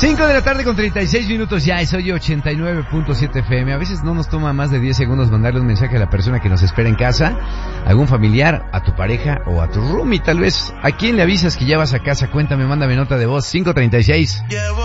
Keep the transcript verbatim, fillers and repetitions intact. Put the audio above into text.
cinco de la tarde con treinta y seis minutos ya, es hoy ochenta y nueve punto siete F M. A veces no nos toma más de diez segundos mandarle un mensaje a la persona que nos espera en casa, a algún familiar, a tu pareja o a tu roomie tal vez. ¿A quién le avisas que ya vas a casa? Cuéntame, mándame nota de voz. cinco treinta y seis.